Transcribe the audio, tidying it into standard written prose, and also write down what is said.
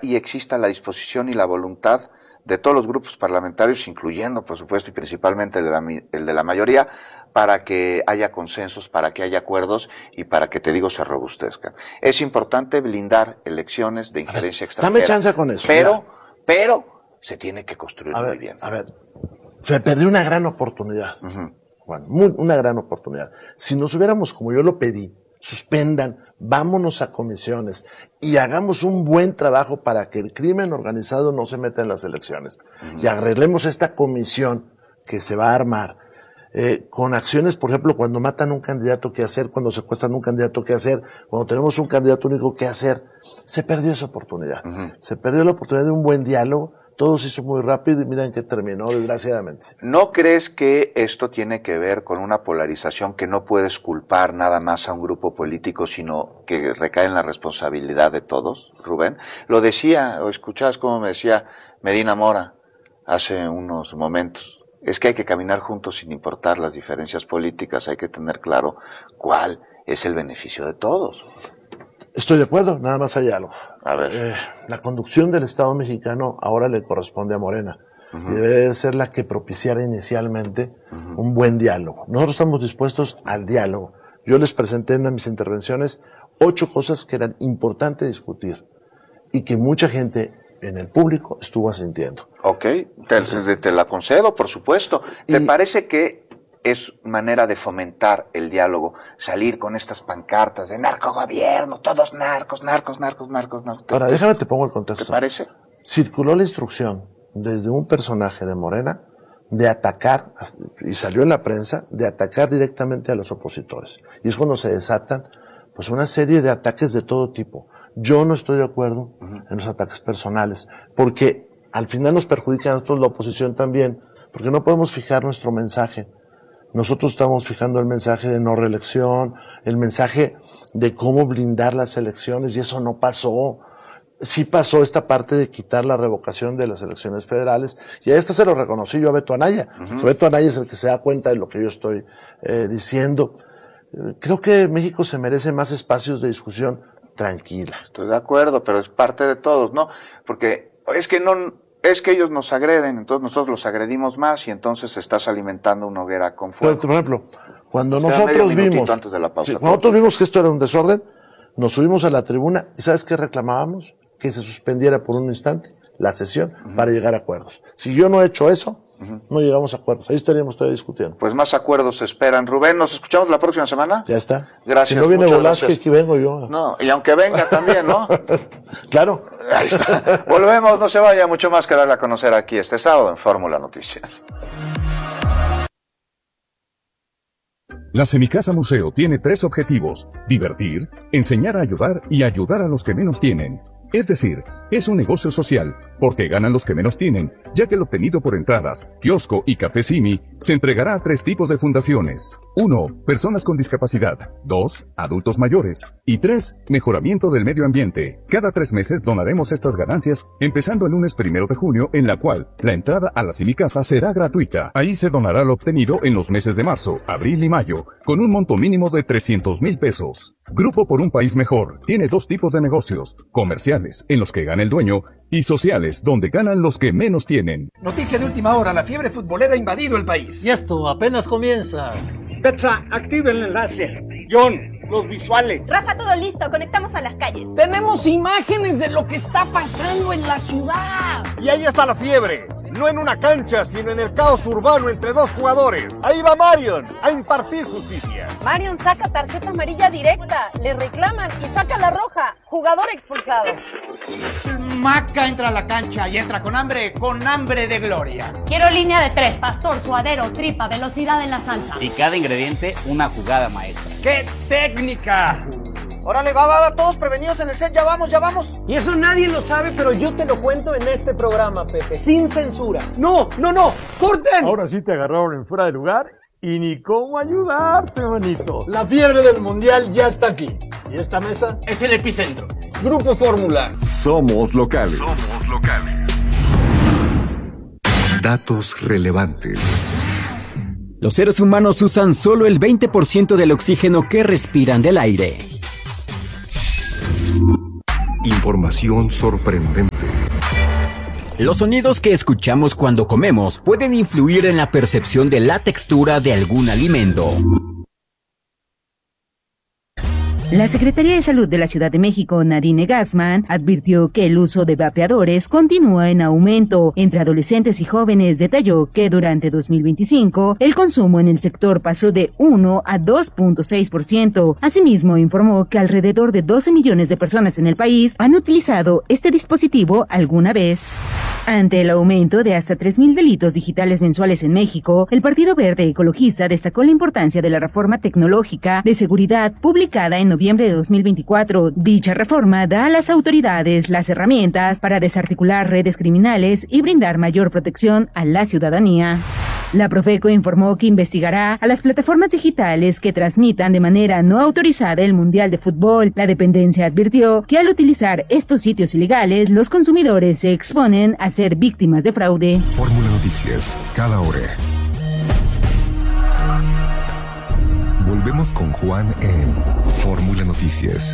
y exista la disposición y la voluntad de todos los grupos parlamentarios, incluyendo, por supuesto, y principalmente el de la mayoría, para que haya consensos, para que haya acuerdos y para que, te digo, se robustezcan. Es importante blindar elecciones de injerencia extranjera. Dame chance con eso. Pero se tiene que construir muy bien. A ver, se perdió una gran oportunidad. Bueno, una gran oportunidad. Si nos hubiéramos, como yo lo pedí, suspendan, vámonos a comisiones y hagamos un buen trabajo para que el crimen organizado no se meta en las elecciones. Y arreglemos esta comisión que se va a armar. Con acciones, por ejemplo, cuando matan un candidato, ¿qué hacer? Cuando secuestran un candidato, ¿qué hacer? Cuando tenemos un candidato único, ¿qué hacer? Se perdió esa oportunidad. Se perdió la oportunidad de un buen diálogo. Todo se hizo muy rápido y miren que terminó, desgraciadamente. ¿No crees que esto tiene que ver con una polarización que no puedes culpar nada más a un grupo político, sino que recae en la responsabilidad de todos, Rubén? Lo decía, o escuchabas cómo me decía Medina Mora hace unos momentos. Es que hay que caminar juntos sin importar las diferencias políticas, hay que tener claro cuál es el beneficio de todos. Estoy de acuerdo, nada más hay algo. A ver. La conducción del Estado mexicano ahora le corresponde a Morena. Y debe de ser la que propiciara inicialmente un buen diálogo. Nosotros estamos dispuestos al diálogo. Yo les presenté en mis intervenciones 8 cosas que eran importantes discutir y que mucha gente en el público estuvo asintiendo. Ok, te la concedo, por supuesto. ¿Te parece que es manera de fomentar el diálogo, salir con estas pancartas de narcogobierno, todos narcos? Ahora, déjame te pongo el contexto. ¿Te parece? Circuló la instrucción desde un personaje de Morena de atacar, y salió en la prensa, de atacar directamente a los opositores. Y es cuando se desatan pues una serie de ataques de todo tipo. Yo no estoy de acuerdo en los ataques personales, porque al final nos perjudica a nosotros la oposición también, porque no podemos fijar nuestro mensaje. Nosotros estamos fijando el mensaje de no reelección, el mensaje de cómo blindar las elecciones, y eso no pasó. Sí pasó esta parte de quitar la revocación de las elecciones federales, y a esta se lo reconocí yo a Beto Anaya. Beto Anaya es el que se da cuenta de lo que yo estoy diciendo. Creo que México se merece más espacios de discusión tranquila. Estoy de acuerdo, pero es parte de todos, ¿no? Porque es que ellos nos agreden, entonces nosotros los agredimos más y entonces estás alimentando una hoguera con fuego. Por ejemplo, cuando nosotros vimos, antes de la pausa, cuando nosotros vimos que esto era un desorden, nos subimos a la tribuna y ¿sabes qué reclamábamos? Que se suspendiera por un instante la sesión para llegar a acuerdos. Si yo no he hecho eso, no llegamos a acuerdos. Ahí estaríamos todavía discutiendo. Pues más acuerdos se esperan. Rubén, ¿nos escuchamos la próxima semana? Ya está. Gracias. Si no viene Volásquez, aquí vengo yo. No, y aunque venga también, ¿no? Claro. Ahí está. Volvemos, no se vaya, mucho más que darle a conocer aquí este sábado en Fórmula Noticias. La Semicasa Museo tiene 3 objetivos: divertir, enseñar a ayudar y ayudar a los que menos tienen. Es decir, es un negocio social, porque ganan los que menos tienen, ya que lo obtenido por entradas, kiosco y café Simi se entregará a 3 tipos de fundaciones. 1. Personas con discapacidad. 2. Adultos mayores. Y 3. Mejoramiento del medio ambiente. Cada 3 meses donaremos estas ganancias, empezando el lunes 1 de junio, en la cual la entrada a la Semicasa será gratuita. Ahí se donará lo obtenido en los meses de marzo, abril y mayo, con un monto mínimo de 300,000 pesos. Grupo por un País Mejor tiene 2 tipos de negocios: comerciales, en los que gana el dueño, y sociales, donde ganan los que menos tienen. Noticia de última hora: la fiebre futbolera ha invadido el país. Y esto apenas comienza. Betsa, activa el enlace. John, los visuales. Rafa, todo listo, conectamos a las calles. Tenemos imágenes de lo que está pasando en la ciudad. Y ahí está la fiebre. No en una cancha, sino en el caos urbano entre 2 jugadores. Ahí va Marion a impartir justicia. Marion saca tarjeta amarilla directa, le reclaman y saca la roja. Jugador expulsado. Maca entra a la cancha y entra con hambre de gloria. Quiero línea de 3, pastor, suadero, tripa, velocidad en la salsa. Y cada ingrediente una jugada maestra. ¡Qué técnica! Órale, va, todos prevenidos en el set, ya vamos. Y eso nadie lo sabe, pero yo te lo cuento en este programa, Pepe, sin censura. No, ¡corten! Ahora sí te agarraron en fuera de lugar y ni cómo ayudarte, manito. La fiebre del mundial ya está aquí. Y esta mesa es el epicentro. Grupo Fórmula. Somos locales. Datos relevantes. Los seres humanos usan solo el 20% del oxígeno que respiran del aire. Información sorprendente. Los sonidos que escuchamos cuando comemos pueden influir en la percepción de la textura de algún alimento. La Secretaría de Salud de la Ciudad de México, Narine Gassman, advirtió que el uso de vapeadores continúa en aumento entre adolescentes y jóvenes. Detalló que durante 2025 el consumo en el sector pasó de 1 a 2.6%. Asimismo, informó que alrededor de 12 millones de personas en el país han utilizado este dispositivo alguna vez. Ante el aumento de hasta 3,000 delitos digitales mensuales en México, el Partido Verde Ecologista destacó la importancia de la reforma tecnológica de seguridad publicada en noviembre de 2024. Dicha reforma da a las autoridades las herramientas para desarticular redes criminales y brindar mayor protección a la ciudadanía. La Profeco informó que investigará a las plataformas digitales que transmitan de manera no autorizada el Mundial de Fútbol. La dependencia advirtió que al utilizar estos sitios ilegales, los consumidores se exponen a ser víctimas de fraude. Fórmula Noticias, cada hora. Volvemos con Juan en Fórmula Noticias.